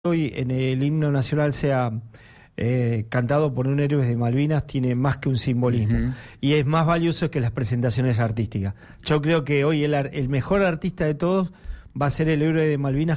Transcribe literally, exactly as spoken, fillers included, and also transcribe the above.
hoy en el himno nacional sea eh, cantado por un héroe de Malvinas tiene más que un simbolismo, uh-huh. y es más valioso que las presentaciones artísticas. Yo creo que hoy el, el mejor artista de todos va a ser el héroe de Malvinas,